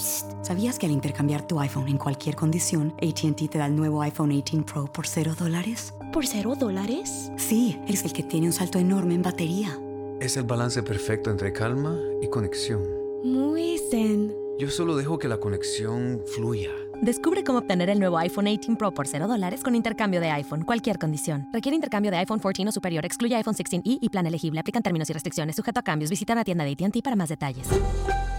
¿Sabías que al intercambiar tu iPhone en cualquier condición, AT&T te da el nuevo iPhone 18 Pro por $0? ¿Por $0? Sí, es el que tiene un salto enorme en batería. Es el balance perfecto entre calma y conexión. Muy zen. Yo solo dejo que la conexión fluya. Descubre cómo obtener el nuevo iPhone 18 Pro por $0 con intercambio de iPhone. Cualquier condición. Requiere intercambio de iPhone 14 o superior. Excluye iPhone 16e y plan elegible. Aplican términos y restricciones. Sujeto a cambios. Visita una tienda de AT&T para más detalles.